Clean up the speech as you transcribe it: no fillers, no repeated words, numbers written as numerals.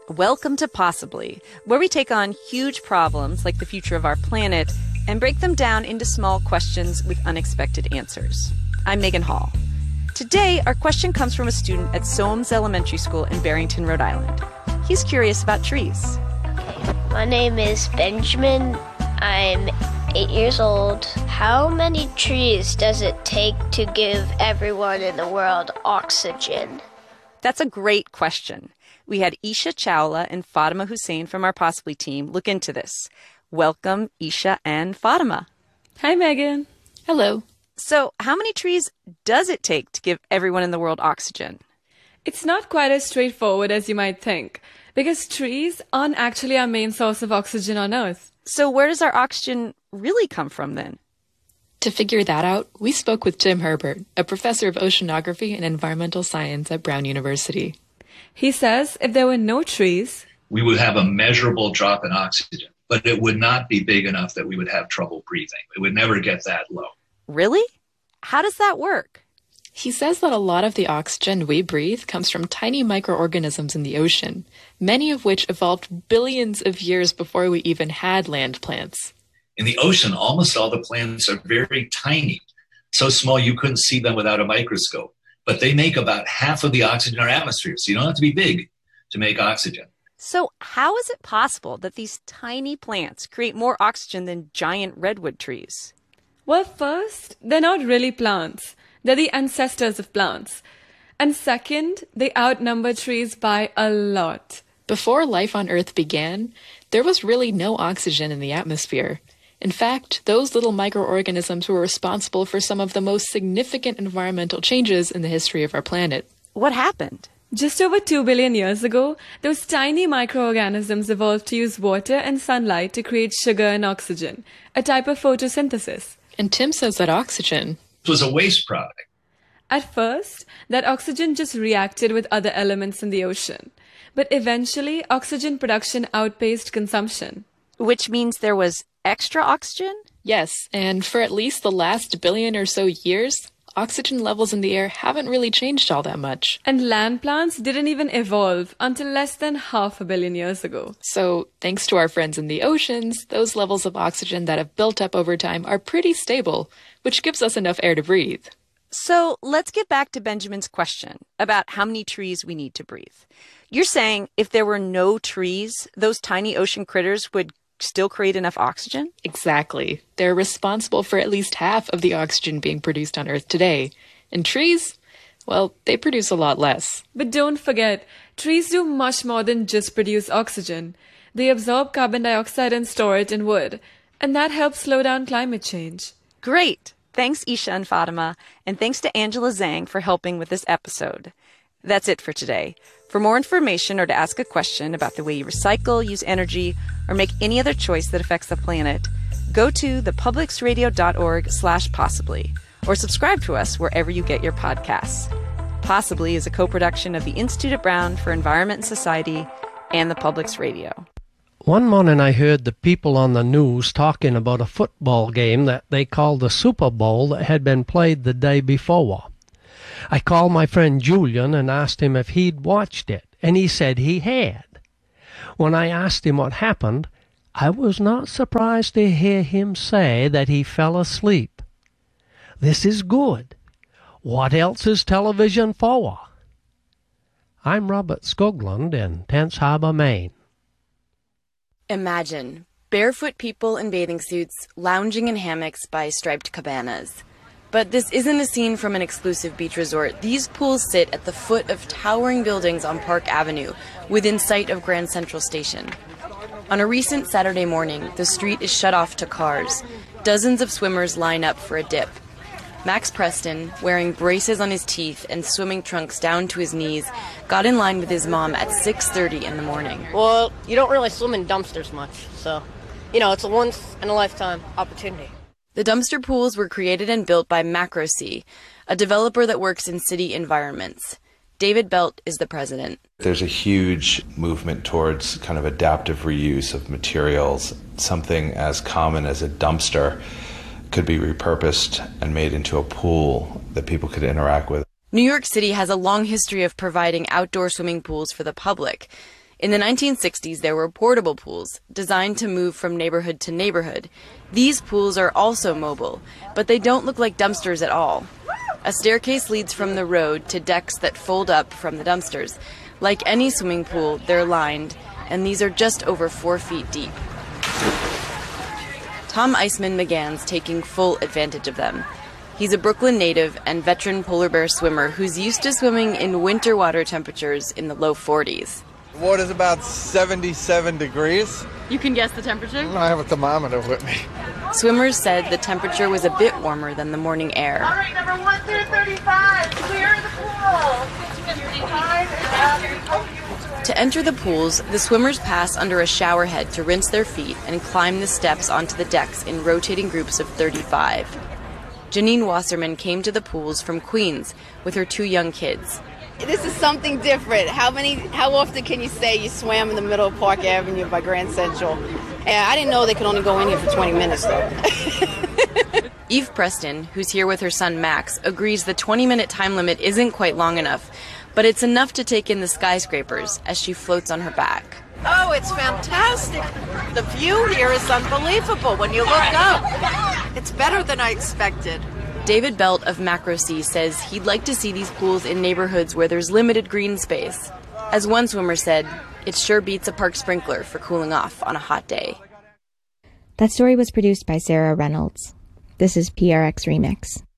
Welcome to Possibly, where we take on huge problems like the future of our planet and break them down into small questions with unexpected answers. I'm Megan Hall. Today, our question comes from a student at Soames Elementary School in Barrington, Rhode Island. He's curious about trees. My name is Benjamin. I'm 8 years old. How many trees does it take to give everyone in the world oxygen? That's a great question. We had Isha Chawla and Fatima Hussein from our Possibly team look into this. Welcome, Isha and Fatima. Hi, Megan. Hello. So, how many trees does it take to give everyone in the world oxygen? It's not quite as straightforward as you might think, because trees aren't actually our main source of oxygen on Earth. So, where does our oxygen really come from then? To figure that out, we spoke with Jim Herbert, a professor of oceanography and environmental science at Brown University. He says if there were no trees, we would have a measurable drop in oxygen, but it would not be big enough that we would have trouble breathing. It would never get that low. Really? How does that work? He says that a lot of the oxygen we breathe comes from tiny microorganisms in the ocean, many of which evolved billions of years before we even had land plants. In the ocean, almost all the plants are very tiny, so small you couldn't see them without a microscope. But they make about half of the oxygen in our atmosphere, so you don't have to be big to make oxygen. So how is it possible that these tiny plants create more oxygen than giant redwood trees? Well, first, they're not really plants. They're the ancestors of plants. And second, they outnumber trees by a lot. Before life on Earth began, there was really no oxygen in the atmosphere. In fact, those little microorganisms were responsible for some of the most significant environmental changes in the history of our planet. What happened? Just over 2 billion years ago, those tiny microorganisms evolved to use water and sunlight to create sugar and oxygen, a type of photosynthesis. And Tim says that oxygen was a waste product. At first, that oxygen just reacted with other elements in the ocean. But eventually, oxygen production outpaced consumption. Which means there was extra oxygen? Yes, and for at least the last billion or so years, oxygen levels in the air haven't really changed all that much. And land plants didn't even evolve until less than 500 million years ago. So, thanks to our friends in the oceans, those levels of oxygen that have built up over time are pretty stable, which gives us enough air to breathe. So, let's get back to Benjamin's question about how many trees we need to breathe. You're saying if there were no trees, those tiny ocean critters would still create enough oxygen? Exactly. They're responsible for at least half of the oxygen being produced on Earth today. And trees, well, they produce a lot less. But don't forget, trees do much more than just produce oxygen. They absorb carbon dioxide and store it in wood. And that helps slow down climate change. Great! Thanks, Isha and Fatima. And thanks to Angela Zhang for helping with this episode. That's it for today. For more information or to ask a question about the way you recycle, use energy, or make any other choice that affects the planet, go to thepublicsradio.org/possibly or subscribe to us wherever you get your podcasts. Possibly is a co-production of the Institute at Brown for Environment and Society and the Publics Radio. One morning I heard the people on the news talking about a football game that they called the Super Bowl that had been played the day before. I called my friend Julian and asked him if he'd watched it, and he said he had. When I asked him what happened, I was not surprised to hear him say that he fell asleep. This is good. What else is television for? I'm Robert Skoglund in Tense Harbor, Maine. Imagine barefoot people in bathing suits lounging in hammocks by striped cabanas. But this isn't a scene from an exclusive beach resort. These pools sit at the foot of towering buildings on Park Avenue, within sight of Grand Central Station. On a recent Saturday morning, the street is shut off to cars. Dozens of swimmers line up for a dip. Max Preston, wearing braces on his teeth and swimming trunks down to his knees, got in line with his mom at 6:30 in the morning. Well, you don't really swim in dumpsters much, so, it's a once-in-a-lifetime opportunity. The dumpster pools were created and built by MacroSea, a developer that works in city environments. David Belt is the president. There's a huge movement towards kind of adaptive reuse of materials. Something as common as a dumpster could be repurposed and made into a pool that people could interact with. New York City has a long history of providing outdoor swimming pools for the public. In the 1960s, there were portable pools designed to move from neighborhood to neighborhood. These pools are also mobile, but they don't look like dumpsters at all. A staircase leads from the road to decks that fold up from the dumpsters. Like any swimming pool, they're lined, and these are just over 4 feet deep. Tom Iceman McGann's taking full advantage of them. He's a Brooklyn native and veteran polar bear swimmer who's used to swimming in winter water temperatures in the low 40s. The water's about 77 degrees. You can guess the temperature? I have a thermometer with me. Swimmers said the temperature was a bit warmer than the morning air. All right, number 1 through 35, clear the pool. To enter the pools, the swimmers pass under a shower head to rinse their feet and climb the steps onto the decks in rotating groups of 35. Janine Wasserman came to the pools from Queens with her 2 young kids. This is something different. How often can you say you swam in the middle of Park Avenue by Grand Central? I didn't know they could only go in here for 20 minutes, though. Eve Preston, who's here with her son Max, agrees the 20-minute time limit isn't quite long enough, but it's enough to take in the skyscrapers as she floats on her back. Oh, it's fantastic. The view here is unbelievable when you look up. It's better than I expected. David Belt of Macro Sea says he'd like to see these pools in neighborhoods where there's limited green space. As one swimmer said, it sure beats a park sprinkler for cooling off on a hot day. That story was produced by Sarah Reynolds. This is PRX Remix.